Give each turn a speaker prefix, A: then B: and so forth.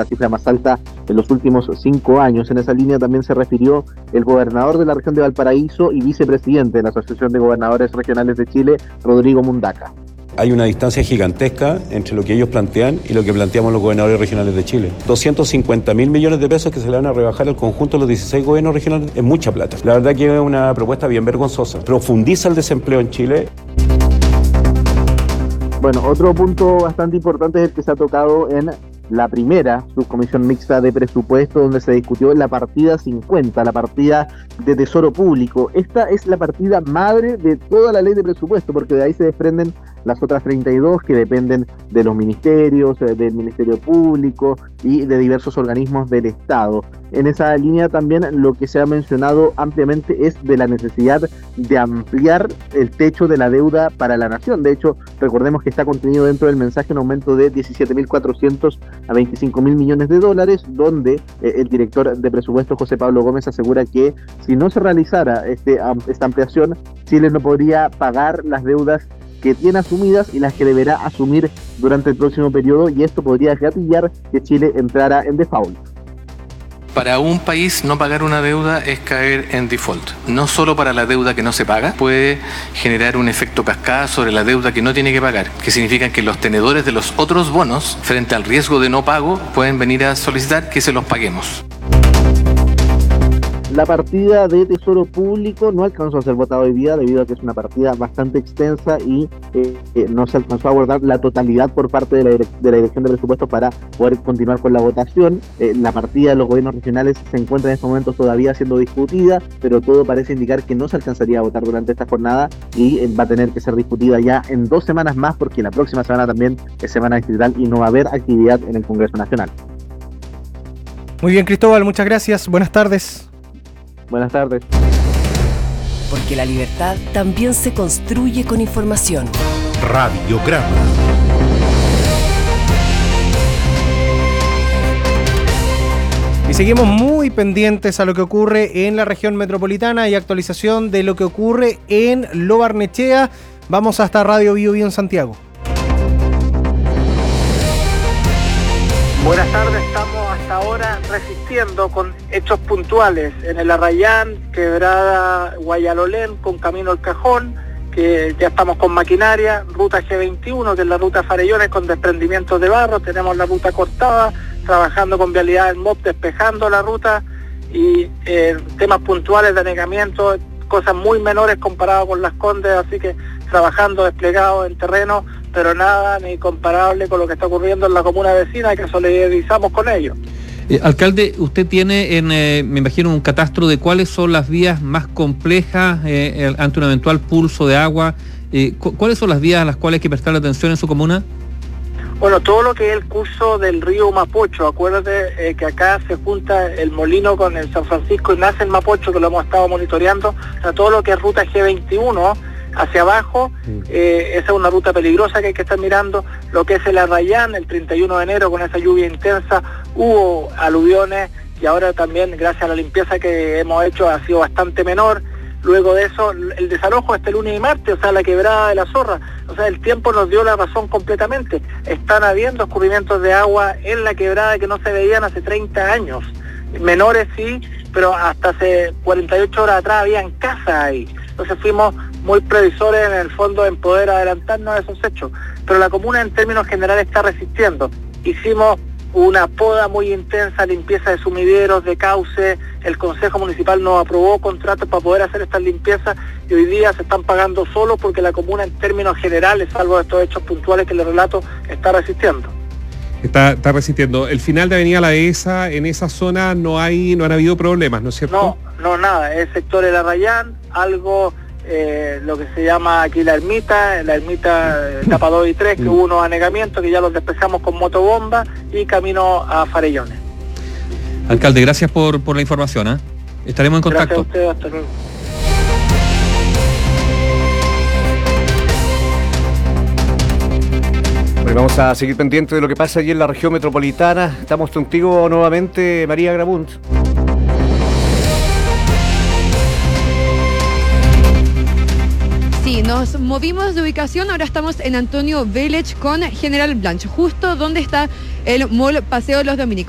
A: la cifra más alta en los últimos 5 años. En esa línea también se refirió el gobernador de la región de Valparaíso y vicepresidente de la Asociación de Gobernadores Regionales de Chile, Rodrigo Mundaca.
B: Hay una distancia gigantesca entre lo que ellos plantean y lo que planteamos los gobernadores regionales de Chile. 250.000 millones de pesos que se le van a rebajar al conjunto de los 16 gobiernos regionales es mucha plata. La verdad que es una propuesta bien vergonzosa. Profundiza el desempleo en Chile.
A: Bueno, otro punto bastante importante es el que se ha tocado en la primera subcomisión mixta de presupuesto, donde se discutió la partida 50, la partida de Tesoro Público. Esta es la partida madre de toda la ley de presupuesto, porque de ahí se desprenden las otras 32 que dependen de los ministerios, del Ministerio Público y de diversos organismos del Estado. En esa línea también lo que se ha mencionado ampliamente es de la necesidad de ampliar el techo de la deuda para la nación. De hecho, recordemos que está contenido dentro del mensaje un aumento de 17.400 a 25.000 millones de dólares, donde el director de presupuesto, José Pablo Gómez, asegura que si no se realizara esta ampliación, Chile no podría pagar las deudas que tiene asumidas y las que deberá asumir durante el próximo periodo, y esto podría gatillar que Chile entrara en default.
C: Para un país no pagar una deuda es caer en default. No solo para la deuda que no se paga, puede generar un efecto cascada sobre la deuda que no tiene que pagar, que significa que los tenedores de los otros bonos, frente al riesgo de no pago, pueden venir a solicitar que se los paguemos.
A: La partida de Tesoro Público no alcanzó a ser votada hoy día debido a que es una partida bastante extensa y no se alcanzó a abordar la totalidad por parte de la Dirección de Presupuestos para poder continuar con la votación. La partida de los gobiernos regionales se encuentra en estos momentos todavía siendo discutida, pero todo parece indicar que no se alcanzaría a votar durante esta jornada y va a tener que ser discutida ya en 2 semanas más, porque la próxima semana también es semana distrital y no va a haber actividad en el Congreso Nacional.
D: Muy bien, Cristóbal, muchas gracias. Buenas tardes.
A: Buenas tardes.
E: Porque la libertad también se construye con información.
F: Radiograma.
D: Y seguimos muy pendientes a lo que ocurre en la región metropolitana y actualización de lo que ocurre en Lo Barnechea. Vamos hasta Radio Bio Bio en Santiago.
G: Buenas tardes, estamos hasta ahora resistiendo con hechos puntuales en el Arrayán, Quebrada Guayalolén, con Camino El Cajón, que ya estamos con maquinaria, ruta G21, que es la ruta Farellones con desprendimientos de barro, tenemos la ruta cortada, trabajando con vialidad en MOP, despejando la ruta y temas puntuales de anegamiento, cosas muy menores comparadas con Las Condes, así que trabajando desplegado en terreno, pero nada ni comparable con lo que está ocurriendo en la comuna vecina, que solidarizamos con ellos.
H: Alcalde, usted tiene, me imagino, un catastro de cuáles son las vías más complejas ante un eventual pulso de agua. ¿Cuáles son las vías a las cuales hay que prestar atención en su comuna?
G: Bueno, todo lo que es el curso del río Mapocho, acuérdate que acá se junta el Molino con el San Francisco y nace el Mapocho, que lo hemos estado monitoreando, o sea, todo lo que es ruta G21 hacia abajo, esa es una ruta peligrosa que hay que estar mirando. Lo que es el Arrayán, el 31 de enero con esa lluvia intensa, hubo aluviones y ahora también gracias a la limpieza que hemos hecho ha sido bastante menor. Luego de eso, el desalojo este lunes y martes, o sea, la quebrada de la Zorra, o sea, el tiempo nos dio la razón completamente. Están habiendo escurrimientos de agua en la quebrada que no se veían hace 30 años. Menores sí, pero hasta hace 48 horas atrás habían casas ahí. Entonces fuimos muy previsores en el fondo en poder adelantarnos a esos hechos. Pero la comuna en términos generales está resistiendo. Hicimos una poda muy intensa, limpieza de sumideros, de cauce. El Consejo Municipal nos aprobó contratos para poder hacer estas limpiezas y hoy día se están pagando solo porque la comuna en términos generales, salvo estos hechos puntuales que les relato, está resistiendo.
I: Está resistiendo. El final de Avenida La Dehesa, en esa zona no han habido problemas, ¿no es cierto?
G: No, nada. Es sector El Arrayán, algo, lo que se llama aquí la ermita etapa 2 y 3, que hubo unos anegamientos que ya los despejamos con motobomba y camino a Farellones.
H: Alcalde, gracias por la información. Estaremos en contacto.
G: Gracias a ustedes, hasta luego.
J: Vamos a seguir pendientes de lo que pasa allí en la región metropolitana. Estamos contigo nuevamente, María Grabunt.
K: Sí, nos movimos de ubicación, ahora estamos en Antonio Village con General Blanch, justo donde está el Mall Paseo de los Dominicos.